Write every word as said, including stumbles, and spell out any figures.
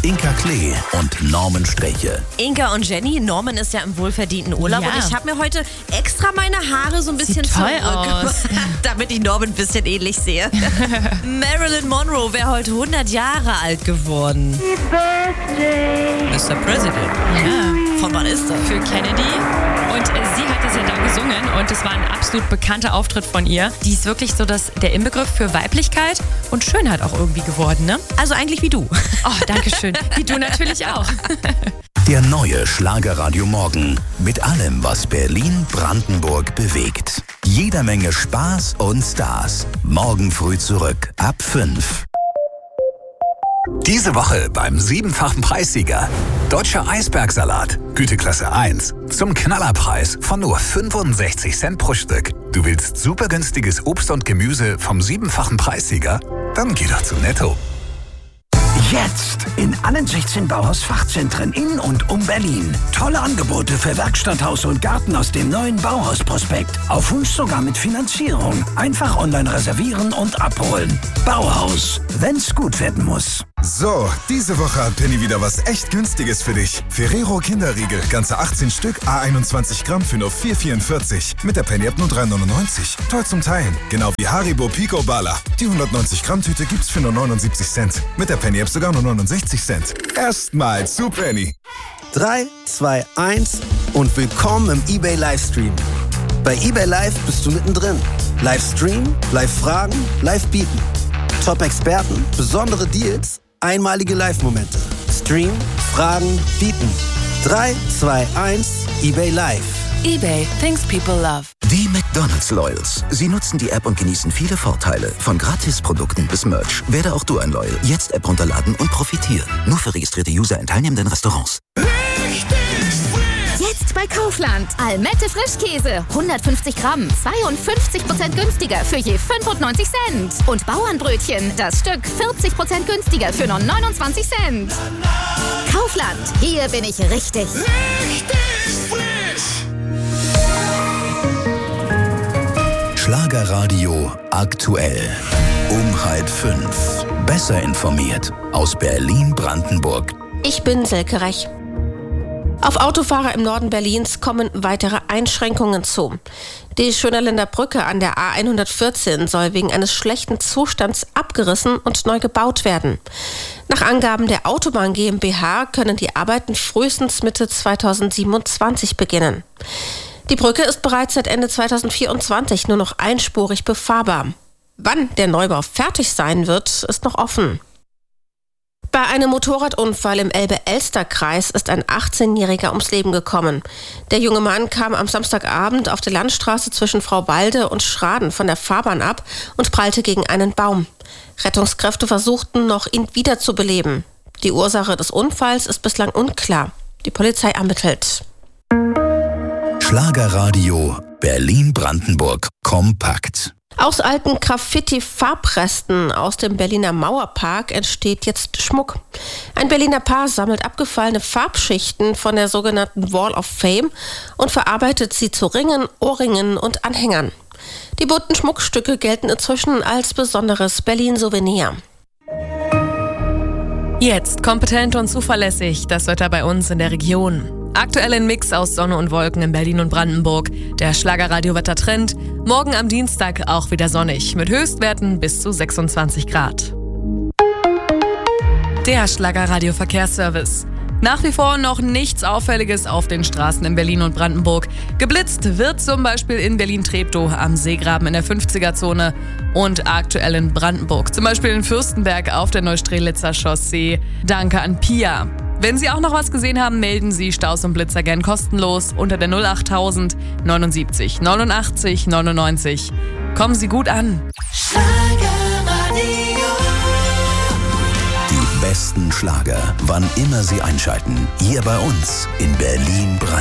Inka Klee und Norman Sträche. Inka und Jenny, Norman ist ja im wohlverdienten Urlaub Ja. und ich habe mir heute extra meine Haare so ein bisschen Sieht toll zurückgemacht, aus. damit ich Norman ein bisschen ähnlich sehe. Marilyn Monroe wäre heute hundert Jahre alt geworden. Mister President. Ja. Von wann ist das? Für Kennedy. Und äh, sie hat es ja da gesungen und es war ein absolut bekannter Auftritt von ihr. Die ist wirklich so das, der Inbegriff für Weiblichkeit und Schönheit auch irgendwie geworden, ne? Also eigentlich wie du. Oh, danke schön. Wie du natürlich auch. Der neue Schlagerradio Morgen. Mit allem, was Berlin, Brandenburg bewegt. Jeder Menge Spaß und Stars. Morgen früh zurück ab fünf. Diese Woche beim siebenfachen Preissieger. Deutscher Eisbergsalat, Güteklasse eins. Zum Knallerpreis von nur fünfundsechzig Cent pro Stück. Du willst super günstiges Obst und Gemüse vom siebenfachen Preissieger? Dann geh doch zu Netto. Jetzt in allen sechzehn Bauhaus-Fachzentren in und um Berlin. Tolle Angebote für Werkstatt, Haus und Garten aus dem neuen Bauhaus-Prospekt. Auf Wunsch sogar mit Finanzierung. Einfach online reservieren und abholen. Bauhaus, wenn's gut werden muss. So, diese Woche hat Penny wieder was echt Günstiges für dich. Ferrero Kinderriegel, ganze achtzehn Stück, a einundzwanzig Gramm für nur vier vierundvierzig. Mit der Penny-App nur drei neunundneunzig. Toll zum Teilen. Genau wie Haribo Pico Bala. Die hundertneunzig Gramm Tüte gibt's für nur neunundsiebzig Cent. Mit der Penny-App sogar nur neunundsechzig Cent. Erstmal zu Penny. drei, zwei, eins und willkommen im eBay Livestream. Bei eBay Live bist du mittendrin. Livestream, Live-Fragen, Live-Bieten. Top-Experten, besondere Deals, einmalige Live-Momente. Stream, Fragen, Bieten. drei, zwei, eins, eBay Live. eBay, things people love. Die McDonald's Loyals. Sie nutzen die App und genießen viele Vorteile. Von Gratisprodukten bis Merch. Werde auch du ein Loyal. Jetzt App runterladen und profitieren. Nur für registrierte User in teilnehmenden Restaurants. Jetzt bei Kaufland. Almette Frischkäse. hundertfünfzig Gramm. zweiundfünfzig Prozent günstiger für je fünfundneunzig Cent. Und Bauernbrötchen. Das Stück vierzig Prozent günstiger für nur neunundzwanzig Cent. Kaufland. Hier bin ich richtig. Schlagerradio aktuell. Um halb fünf. Besser informiert. Aus Berlin-Brandenburg. Ich bin Silke Rech. Auf Autofahrer im Norden Berlins kommen weitere Einschränkungen zu. Die Schönerländer Brücke an der A hundertvierzehn soll wegen eines schlechten Zustands abgerissen und neu gebaut werden. Nach Angaben der Autobahn GmbH können die Arbeiten frühestens Mitte zweitausendsiebenundzwanzig beginnen. Die Brücke ist bereits seit Ende zweitausendvierundzwanzig nur noch einspurig befahrbar. Wann der Neubau fertig sein wird, ist noch offen. Bei einem Motorradunfall im Elbe-Elster-Kreis ist ein achtzehnjähriger ums Leben gekommen. Der junge Mann kam am Samstagabend auf der Landstraße zwischen Frauwalde und Schraden von der Fahrbahn ab und prallte gegen einen Baum. Rettungskräfte versuchten noch, ihn wiederzubeleben. Die Ursache des Unfalls ist bislang unklar. Die Polizei ermittelt. Schlagerradio Berlin-Brandenburg kompakt. Aus alten Graffiti-Farbresten aus dem Berliner Mauerpark entsteht jetzt Schmuck. Ein Berliner Paar sammelt abgefallene Farbschichten von der sogenannten Wall of Fame und verarbeitet sie zu Ringen, Ohrringen und Anhängern. Die bunten Schmuckstücke gelten inzwischen als besonderes Berlin-Souvenir. Jetzt kompetent und zuverlässig das Wetter bei uns in der Region. Aktuell ein Mix aus Sonne und Wolken in Berlin und Brandenburg. Der Schlagerradio-Wettertrend. Morgen am Dienstag auch wieder sonnig mit Höchstwerten bis zu sechsundzwanzig Grad. Der Schlagerradio-Verkehrsservice. Nach wie vor noch nichts Auffälliges auf den Straßen in Berlin und Brandenburg. Geblitzt wird zum Beispiel in Berlin-Treptow am Seegraben in der fünfziger-Zone und aktuell in Brandenburg. Zum Beispiel in Fürstenberg auf der Neustrelitzer Chaussee. Danke an Pia. Wenn Sie auch noch was gesehen haben, melden Sie Staus und Blitzer gern kostenlos unter der null achttausend neunundsiebzig neunundachtzig neunundneunzig. Kommen Sie gut an. Die besten Schlager, wann immer Sie einschalten. Hier bei uns in Berlin-Brandenburg.